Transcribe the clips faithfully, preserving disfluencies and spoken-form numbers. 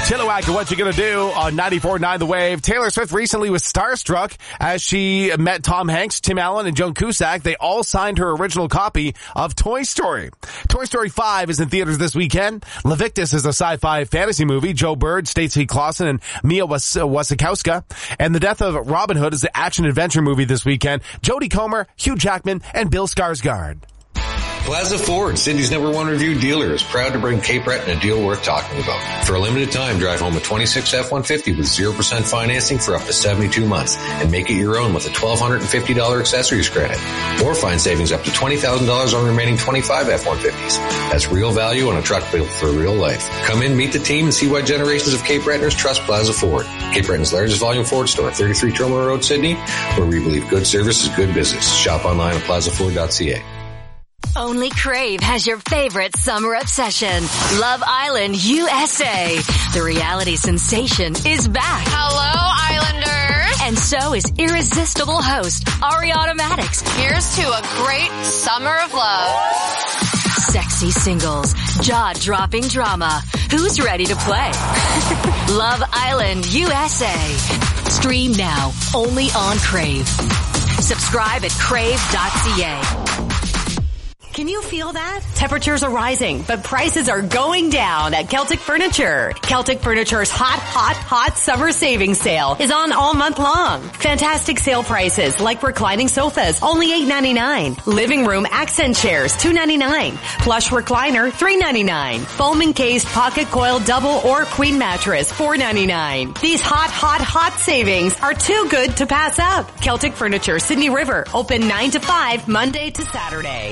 Chilliwack and What You Gonna Do on ninety-four point nine The Wave. Taylor Swift recently was starstruck as she met Tom Hanks, Tim Allen, and Joan Cusack. They all signed her original copy of Toy Story. Toy Story five is in theaters this weekend. Levictus is a sci-fi fantasy movie. Joe Bird, Stacey Clausen, and Mia Was- Wasikowska. And The Death of Robin Hood is the action-adventure movie this weekend. Jodie Comer, Hugh Jackman, and Bill Skarsgård. Plaza Ford, Sydney's number one review dealer, is proud to bring Cape Breton a deal worth talking about. For a limited time, drive home a twenty-six F one fifty with zero percent financing for up to seventy-two months and make it your own with a one thousand two hundred fifty dollars accessories credit. Or find savings up to twenty thousand dollars on remaining twenty-five F one fifties. That's real value on a truck built for real life. Come in, meet the team, and see why generations of Cape Bretoners trust Plaza Ford. Cape Breton's largest volume Ford store, thirty-three Tromar Road, Sydney, where we believe good service is good business. Shop online at plaza ford dot c a. Only Crave has your favorite summer obsession. Love Island U S A. The reality sensation is back. Hello, Islanders. And so is irresistible host Ariana Maddox. Here's to a great summer of love. Sexy singles, jaw-dropping drama. Who's ready to play? Love Island U S A. Stream now, only on Crave. Subscribe at crave dot c a. Can you feel that? Temperatures are rising, but prices are going down at Celtic Furniture. Celtic Furniture's hot, hot, hot summer savings sale is on all month long. Fantastic sale prices like reclining sofas, only eight ninety-nine. Living room accent chairs, two ninety-nine. Plush recliner, three ninety-nine. Foam encased pocket coil double or queen mattress, four ninety-nine. These hot, hot, hot savings are too good to pass up. Celtic Furniture, Sydney River, open nine to five, Monday to Saturday.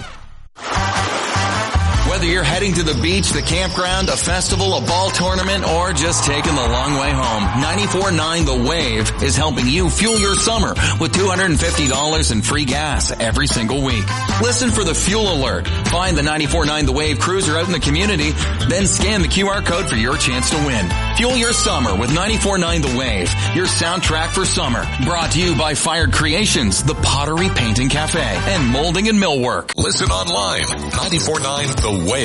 Whether you're heading to the beach, the campground, a festival, a ball tournament, or just taking the long way home, ninety-four point nine The Wave is helping you fuel your summer with two hundred fifty dollars in free gas every single week. Listen for the fuel alert. Find the ninety-four point nine The Wave cruiser out in the community, then scan the Q R code for your chance to win. Fuel your summer with ninety-four point nine The Wave, your soundtrack for summer. Brought to you by Fired Creations, the Pottery Painting Cafe, and Molding and Millwork. Listen online, ninety-four point nine The